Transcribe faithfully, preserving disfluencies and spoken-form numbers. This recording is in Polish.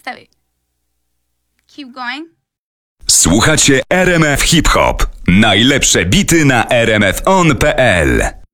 Przestawię. Keep going. Słuchacie R M F Hip Hop. Najlepsze bity na r m f on kropka p l.